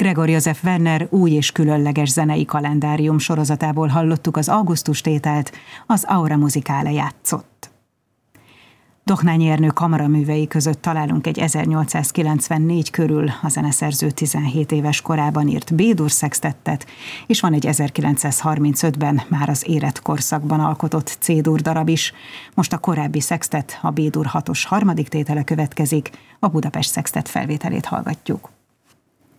Gregor József Werner új és különleges zenei kalendárium sorozatából hallottuk az augusztus tételt, az Aura Musicale játszott. Dohnányi Ernő kamaraművei között találunk egy 1894 körül a zeneszerző 17 éves korában írt B-dur szextettet, és van egy 1935-ben már az érett korszakban alkotott C-dur darab is. Most a korábbi szextett, a B-dur 6-os harmadik tétele következik, a Budapest Szextett felvételét hallgatjuk.